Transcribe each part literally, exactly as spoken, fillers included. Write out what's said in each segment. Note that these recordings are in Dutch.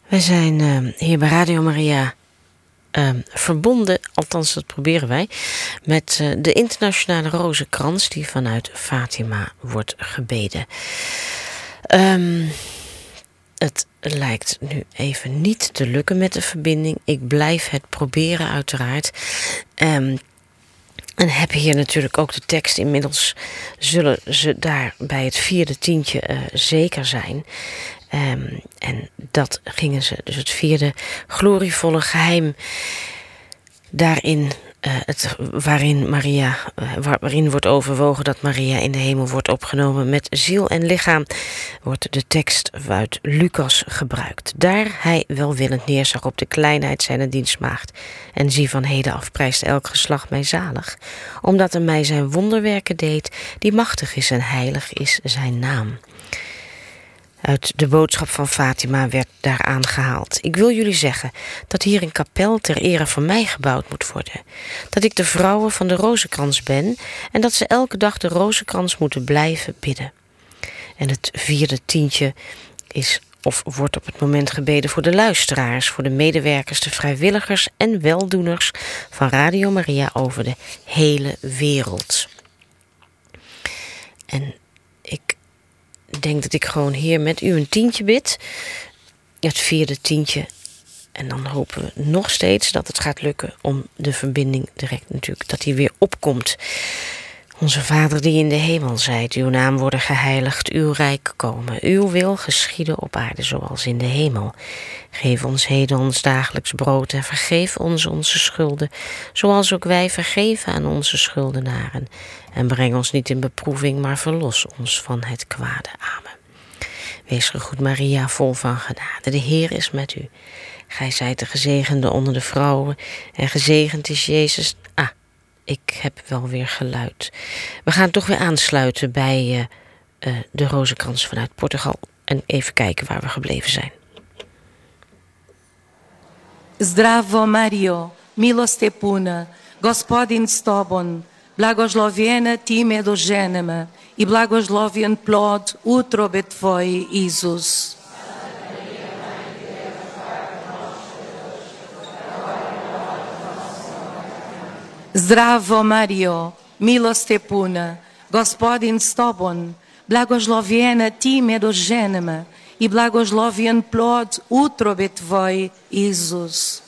Wij zijn uh, hier bij Radio Maria uh, verbonden, althans dat proberen wij, met uh, de internationale rozenkrans die vanuit Fatima wordt gebeden. Um, het lijkt nu even niet te lukken met de verbinding. Ik blijf het proberen uiteraard. Um, En heb hier natuurlijk ook de tekst. Inmiddels zullen ze daar bij het vierde tientje uh, zeker zijn. Um, en dat gingen ze, dus het vierde glorievolle geheim daarin, uh, het, waarin Maria, uh, waarin wordt overwogen dat Maria in de hemel wordt opgenomen met ziel en lichaam, wordt de tekst uit Lucas gebruikt. Daar hij welwillend neerzag op de kleinheid zijner dienstmaagd. En zie van heden af prijst elk geslacht mij zalig, omdat hij mij zijn wonderwerken deed, die machtig is en heilig is zijn naam. Uit de boodschap van Fatima werd daar aangehaald. Ik wil jullie zeggen dat hier een kapel ter ere van mij gebouwd moet worden. Dat ik de vrouwen van de rozenkrans ben en dat ze elke dag de rozenkrans moeten blijven bidden. En het vierde tientje is of wordt op het moment gebeden voor de luisteraars, voor de medewerkers, de vrijwilligers en weldoeners van Radio Maria over de hele wereld. En ik denk dat ik gewoon hier met u een tientje bid. Het vierde tientje. En dan hopen we nog steeds dat het gaat lukken om de verbinding direct natuurlijk, dat die weer opkomt. Onze Vader die in de hemel zijt, uw naam worden geheiligd, uw rijk komen. Uw wil geschieden op aarde zoals in de hemel. Geef ons heden ons dagelijks brood en vergeef ons onze schulden, zoals ook wij vergeven aan onze schuldenaren. En breng ons niet in beproeving, maar verlos ons van het kwade. Amen. Wees gegroet Maria, vol van genade. De Heer is met u. Gij zijt de gezegende onder de vrouwen en gezegend is Jezus. Ah, ik heb wel weer geluid. We gaan toch weer aansluiten bij uh, uh, de rozenkrans vanuit Portugal. En even kijken waar we gebleven zijn. Zdravo Mario, milost te puna, Gospodin s tobom, blagoslovljena ti među ženama i blagoslovljen plod utrobe tvoje, Isus. Zdravo Mario, milost te puna, Gospodin s tobom, blagoslovljena ti među ženama i blagoslovljen plod utrobe tvoje, Isus.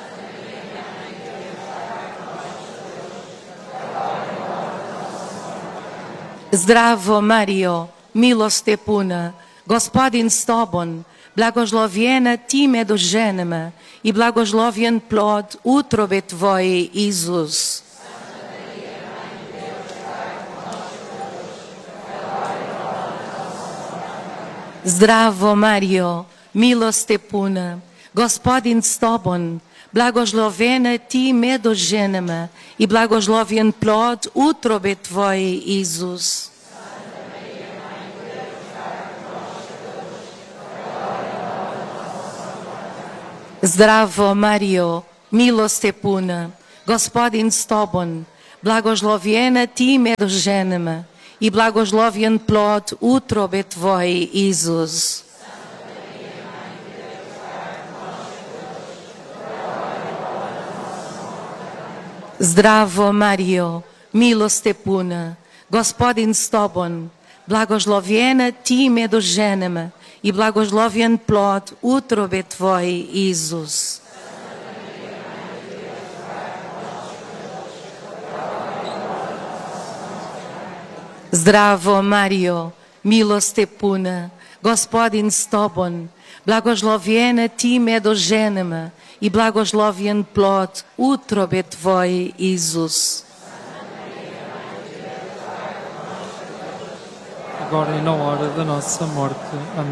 Zdravo Mario, milost te puna, Gospodin s tobom, blagoslovljena ti među ženama i blagoslovljen plod utrobe tvoje, Isus. Zdravo Mario, milost te puna, Gospodin s tobom, blagoslovljena ti među ženama i blagoslovljen plod utrobe tvoje, Isus. Zdravo Mario, milost te puna, Gospodin s tobom, blagoslovljena ti među ženama i blagoslovljen plod utrobe tvoje, Isus. Zdravo Mario, milost te puna, Gospodin s tobom, blagoslovljena ti među ženama i blagoslovljen plod utrobe tvoje, Isus. Zdravo Mario, milost te puna, Gospodin s tobom, blagoslovljena ti među ženama i blagoslovljen plod utrobe tvoje, Isus. Agora e na hora da nossa morte. Amém.